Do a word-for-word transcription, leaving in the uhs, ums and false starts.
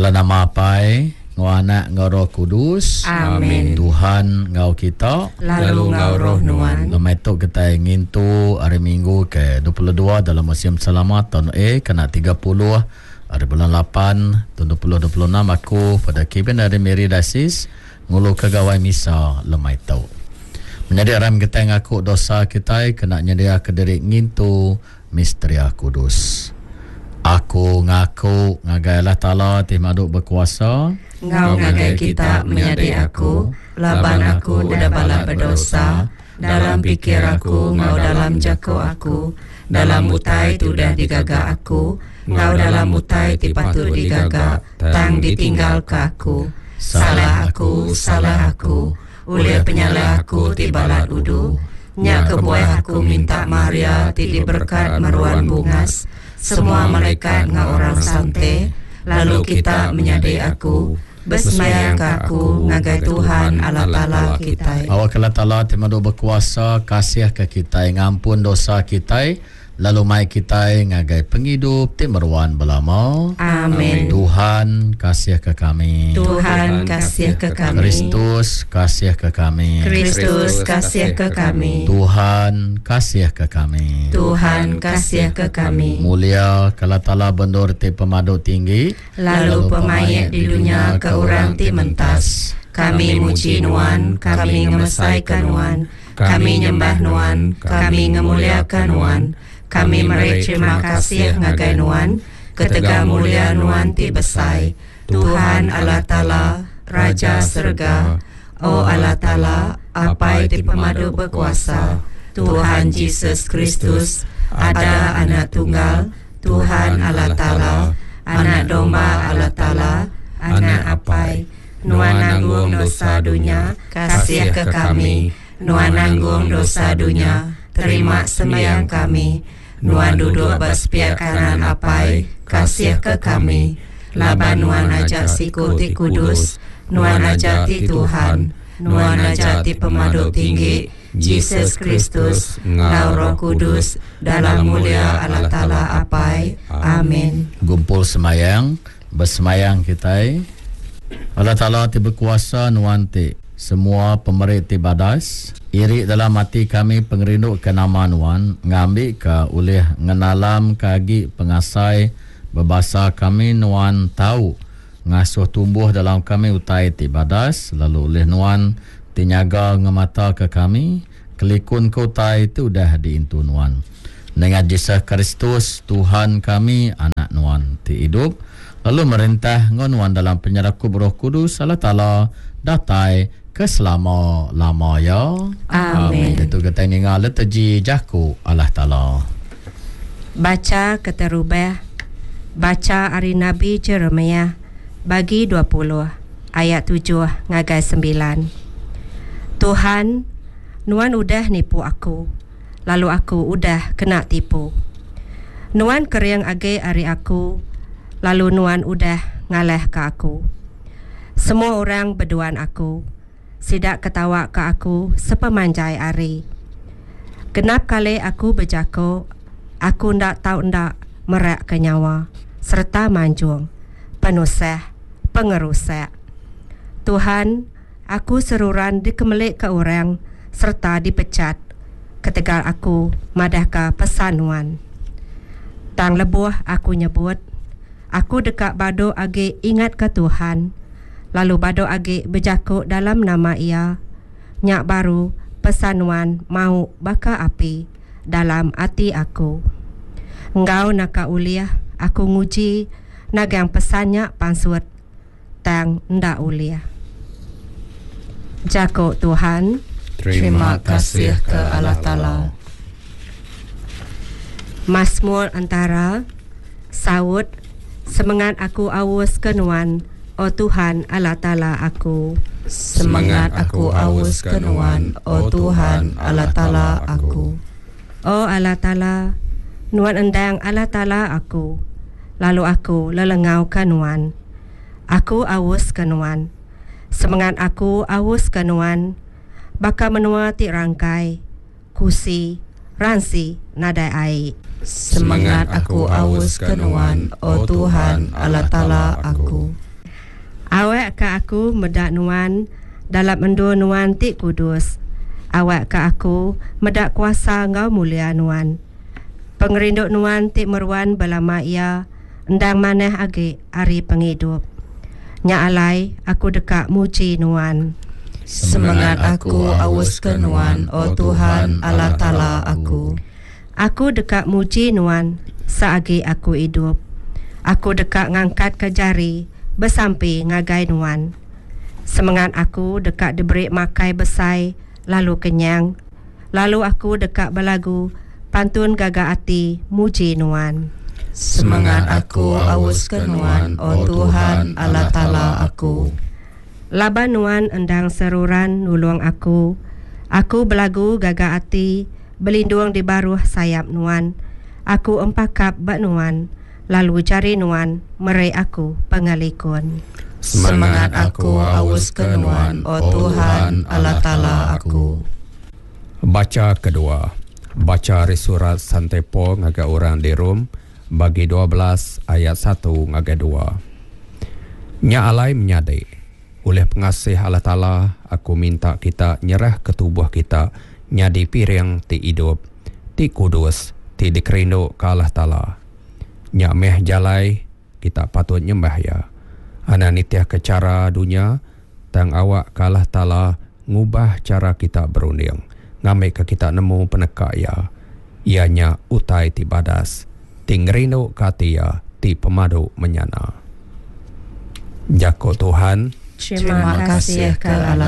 Dalam nama Pai, ngau anak, ngau Roh Kudus. Amin. Tuhan ngau kita, lalu ngau Roh Nuan. Lemai tu kita ingin tu hari Minggu ke dua puluh dua dalam musim selamat tahun E kena tiga puluh hari bulan lapan tahun dua puluh dua puluh enam. Aku pada Kevin dari Mary Dasis ngulu kegawai misa lemai tu. Menjadi aram kita ngaku dosa kita kena nyedia ke diri ngintu misteri Kudus. Aku ngaku ngagai Allah Ta'ala ti maduk berkuasa. Ngau ngagai kita menyadi aku, laban aku udah bala berdosa. Dalam pikir aku, ngau dalam jako aku. Dalam utai tu dah digaga aku. Ngau dalam utai ti patut digaga, tang ditinggal ke aku. Salah aku, salah aku. Oleh penyalah aku ti balat udu. Nyak kebuai aku minta Maria ti diberkat meruan bungas. Semua malaikat ngau orang santai. Lalu kita menyadai aku, bersemayang ke aku ngagai Tuhan Allah Ta'ala kita. Awak Allah Ta'ala ti madu berkuasa kasih ke kita, ngampun dosa kita. Lalu mai kita ngagai penghidup ti meruan belama. Amin. Tuhan kasih ke kami. Tuhan kasih ke kami. Kristus kasih ke kami. Kristus kasih ke kami. Tuhan kasih ke kami. Tuhan kasih ke kami. Mulia Allah Ta'ala bendur ti pemadu tinggi. Lalu pemayek di dunia ke orang ti mentas. Kami muji Nuan, kami ngemesaikan Nuan. Kami nyembah Nuan, kami ngemuliakan Nuan. Kami meri terima kasih ngagai Nuan, ketega mulia Nuan ti besai. Tuhan Allah Ta'ala, Raja Surga. O Allah Ta'ala, apai ti pemadu berkuasa. Tuhan Yesus Kristus, ada anak tunggal. Tuhan Allah Ta'ala, anak domba Allah Ta'ala, anak apai. Nuan nanggung dosa dunia, kasih ke kami. Nuan nanggung dosa dunia, terima sembahyang kami. Nuan duduk bersepiak kanan apai, kasih ke kami. Laban Nuan ajak siku ti kudus, Nuan ajak ti Tuhan, Nuan ajak ti pemadu tinggi, Yesus Kristus, ngau Roh Kudus, dalam mulia Allah Ta'ala apai. Amin. Gumpul semayang, bersemayang kita. Allah Ta'ala ti berkuasa Nuan ti semua pemerit ti badas. Iri dalam hati kami pengerindu ke nama Nuan, ngambil ke oleh ngenalam kagi pengasai berbahasa kami Nuan tahu ngasuh tumbuh dalam kami utai ti badas. Lalu oleh Nuan tinyaga ngemata ke kami, kelikun ke utai itu dah diintu Nuan. Dengan Yesus Kristus Tuhan kami, anak Nuan ti hidup. Lalu merintah ngonuan dalam penyerahku Roh Kudus Allah Ta'ala datai keselama-lama ya. Amin. Itu kita ingat letaji jaku Allah Ta'ala. Baca keterubah. Baca hari Nabi Jeremia bagi dua puluh ayat tujuh ngagai sembilan. Tuhan, Nuan udah nipu aku, lalu aku udah kena tipu. Nuan kering age hari aku, lalu Nuan udah ngaleh ke aku. Semua orang berduaan aku, sidak ketawa ke aku sepemanjai hari. Genap kali aku berjako, aku ndak tahu ndak merak ke nyawa, serta manjung, penusah, pengerusak. Tuhan, aku seruran dikemelik ke orang, serta dipecat. Ketegal aku madah ke pesanuan. Tang lebuh aku nyebut, aku dekat bado agi ingat ke Tuhan. Lalu bado agi berjakuk dalam nama ia. Nyak baru pesanuan mau baka api dalam hati aku. Engkau naka uliah aku nguji nagang pesannya pansut tang ndak uliah. Jakuk Tuhan. Terima kasih ke Allah Ta'ala. Mazmur antara saud semangat aku awus ke Nuan. O Tuhan Allah Ta'ala aku. Semangat aku awus ke Nuan. O Tuhan Allah Ta'ala aku. O Allah Ta'ala, Nuan endang Allah Ta'ala aku. Lalu aku lelengau ke Nuan. Aku awus ke Nuan. Semangat aku awus ke Nuan. Baka menua ti rangkai, kusi, ransi, nadai air. Semangat aku awus ke Nuan. O Tuhan Allah Ta'ala aku. Awak ke aku medak nuan dalam endo nuan ti kudus. Awak ke aku medak kuasa ngau mulia nuan. Pengerinduk nuan ti meruan balama ia endang maneh age ari penghidup. Nya alai aku dekak muji nuan. Semangat aku awus ke nuan, oh Tuhan Allah Ta'ala aku. Aku dekak muji nuan saagi aku hidup. Aku dekak ngangkat ke jari bersampai ngagai nuan. Semangat aku dekak diberi makai besai lalu kenyang. Lalu aku dekak belagu pantun gagah hati muji nuan. Semangat aku awus ke nuan, oh Tuhan Allah Ta'ala aku. Laban nuan endang seruran nulung aku. Aku belagu gagah hati berlindung di baruh sayap nuan. Aku empakap bak nuan. Lalu cari nuan merai aku pengalikun. Semangat aku awus ke nuan, oh Tuhan Allah Ta'ala aku. Baca kedua. Baca dari surat Santepo ngaga orang di Rom bagi dua belas ayat satu ngaga dua. Nya alai menyadai oleh pengasih Allah Ta'ala aku minta kita nyerah ke tubuh kita nyadi piring ti hidup ti kudus ti dikerinduk ke Allah Ta'ala. Nya meh jalai kita patut nyembah ya. Ana nitiah ke cara dunia tang awak ke Allah Ta'ala ngubah cara kita berunding. Ngamai ke kita nemu peneka ya. Ianya utai ti badas. Tingrino katia ti pemadu menyana. Jako Tuhan. Terima kasih ke Allah